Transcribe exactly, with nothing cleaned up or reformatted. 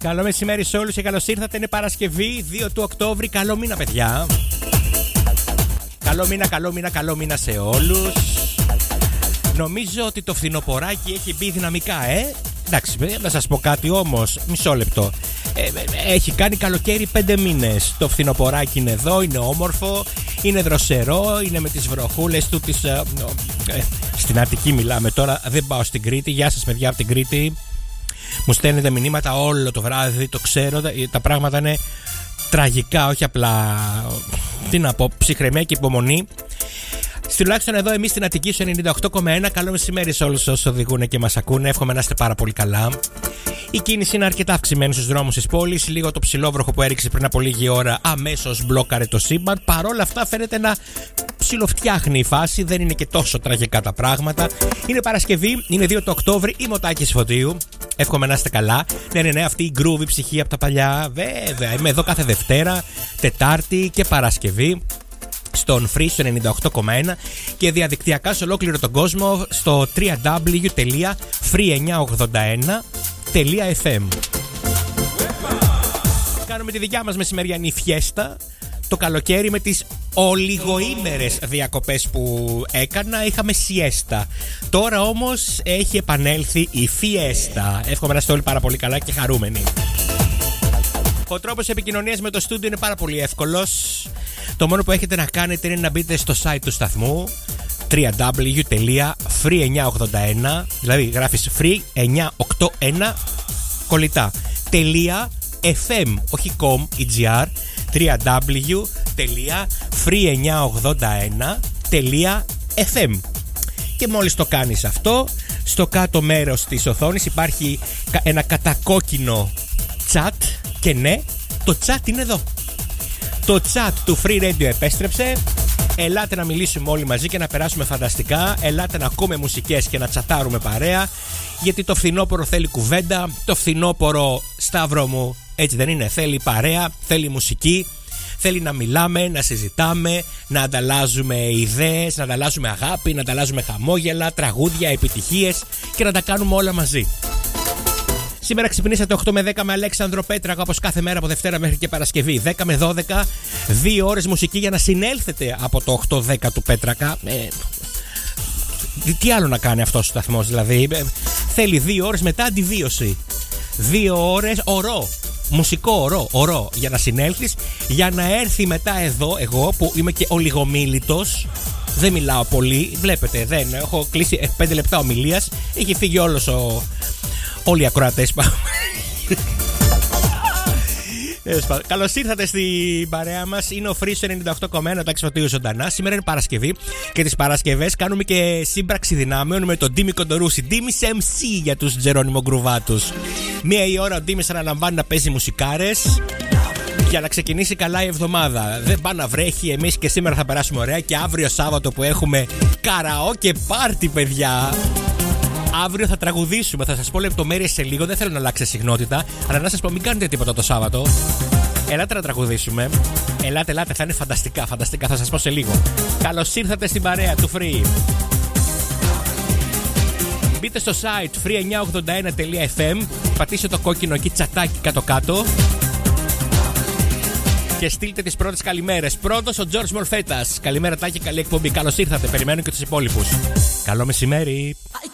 Καλό μεσημέρι σε όλους και καλώς ήρθατε. Είναι Παρασκευή δύο του Οκτώβρη. Καλό μήνα, παιδιά. Καλό μήνα, καλό μήνα, καλό μήνα σε όλους. Νομίζω ότι το φθινοποράκι έχει μπει δυναμικά, ε. Εντάξει, να σας πω κάτι όμως. Μισό λεπτό. Ε, έχει κάνει καλοκαίρι πέντε μήνες. Το φθινοποράκι είναι εδώ, είναι όμορφο, είναι δροσερό, είναι με τις βροχούλες του. Τις, ε, ε, στην Αττική μιλάμε τώρα, δεν πάω στην Κρήτη. Γεια σας, παιδιά από την Κρήτη. Μου στέλνετε μηνύματα όλο το βράδυ, το ξέρω. Τα, τα πράγματα είναι τραγικά, όχι απλά. Τι να πω, ψυχραιμία και υπομονή. Τουλάχιστον εδώ εμείς στην Αττική στο ενενήντα οκτώ κόμμα ένα. Καλό μεσημέρι σε όλους όσους οδηγούν και μας ακούνε. Εύχομαι να είστε πάρα πολύ καλά. Η κίνηση είναι αρκετά αυξημένη στους δρόμους της πόλης. Λίγο το ψιλόβροχο που έριξε πριν από λίγη ώρα αμέσως μπλόκαρε το σύμπαν. Παρ' όλα αυτά φαίνεται να ψιλοφτιάχνει η φάση. Δεν είναι και τόσο τραγικά τα πράγματα. Είναι Παρασκευή, είναι δύο του Οκτώβρη. Είμαι ο Τάκης Φωτίου. Εύχομαι να είστε καλά. Ναι, ναι, ναι, αυτή η groovy ψυχή από τα παλιά. Βέβαια, είμαι εδώ κάθε Δευτέρα, Τετάρτη και Παρασκευή. Στον Free στο ενενήντα οκτώ κόμμα ένα και διαδικτυακά σε ολόκληρο τον κόσμο στο double-u double-u double-u τελεία free εννιακόσια ογδόντα ένα τελεία εφ εμ. Κάνουμε τη δικιά μας μεσημεριανή φιέστα. Το καλοκαίρι με τις ολιγοήμερες διακοπές που έκανα είχαμε σιέστα. Τώρα όμως έχει επανέλθει η φιέστα. Εύχομαι να είστε όλοι πάρα πολύ καλά και χαρούμενοι. Ο τρόπος επικοινωνίας με το στούντιο είναι πάρα πολύ εύκολος. Το μόνο που έχετε να κάνετε είναι να μπείτε στο site του σταθμού double-u double-u double-u τελεία free εννιακόσια ογδόντα ένα, δηλαδή γράφεις free εννιακόσια ογδόντα ένα κολλητά τελεία εφ εμ, όχι com ή gr, double-u double-u double-u τελεία free εννιακόσια ογδόντα ένα τελεία εφ εμ. Και μόλις το κάνεις αυτό, στο κάτω μέρος της οθόνης υπάρχει ένα κατακόκκινο chat και ναι, το chat είναι εδώ. Το chat του Free Radio επέστρεψε. Ελάτε να μιλήσουμε όλοι μαζί και να περάσουμε φανταστικά. Ελάτε να ακούμε μουσικές και να τσατάρουμε παρέα. Γιατί το φθινόπωρο θέλει κουβέντα. Το φθινόπωρο, Σταύρο μου, έτσι δεν είναι? Θέλει παρέα, θέλει μουσική. Θέλει να μιλάμε, να συζητάμε, να ανταλλάζουμε ιδέες, να ανταλλάζουμε αγάπη, να ανταλλάζουμε χαμόγελα, τραγούδια, επιτυχίες και να τα κάνουμε όλα μαζί. Σήμερα ξυπνήσατε οκτώ με δέκα με Αλέξανδρο Πέτρακα, όπως κάθε μέρα από Δευτέρα μέχρι και Παρασκευή. δέκα με δώδεκα, δύο ώρες μουσική για να συνέλθετε από το οκτώ δέκα του Πέτρακα. Ε, τι άλλο να κάνει αυτός ο σταθμός, δηλαδή. Ε, θέλει δύο ώρες μετά αντιβίωση. Δύο ώρες ορό. Μουσικό ορό, ορό για να συνέλθεις, για να έρθει μετά εδώ εγώ που είμαι και ολιγομίλητος. Δεν μιλάω πολύ, βλέπετε, δεν έχω κλείσει πέντε λεπτά ομιλίας. Έχει φύγει όλος ο. Όλοι οι ακροατές. Καλώς ήρθατε στην παρέα μας. Είναι ο Free στο ενενήντα οκτώ κόμμα ένα, Τάκης Φωτίου ζωντανά. Σήμερα είναι Παρασκευή και τις Παρασκευές κάνουμε και σύμπραξη δυνάμεων με τον Ντίμη Κοντορούση. Ντίμης εμ σι για τους Τζερόνιμο Γκρουβάτους. Μία η ώρα ο Ντίμης αναλαμβάνει να παίζει μουσικάρες για να ξεκινήσει καλά η εβδομάδα. Δεν πάει να βρέχει, εμείς και σήμερα θα περάσουμε ωραία. Και αύριο Σάββατο που έχουμε καραόκε πάρτι, παιδιά. Αύριο θα τραγουδήσουμε, θα σας πω λεπτομέρειες σε λίγο. Δεν θέλω να αλλάξει συχνότητα, αλλά να σας πω μην κάνετε τίποτα το Σάββατο. Ελάτε να τραγουδήσουμε. Ελάτε, ελάτε, θα είναι φανταστικά, φανταστικά, θα σας πω σε λίγο. Καλώς ήρθατε στην παρέα του Free. Μπείτε στο site free εννιακόσια ογδόντα ένα τελεία εφ εμ, πατήστε το κόκκινο εκεί τσατάκι κάτω-κάτω και στείλτε τις πρώτες καλημέρες. Πρώτος ο Τζορτζ Μορφέτας. Καλημέρα Τάκη, καλή εκπομπή. Καλώς ήρθατε, περιμένω και τους υπόλοιπους. Καλό μεσημέρι.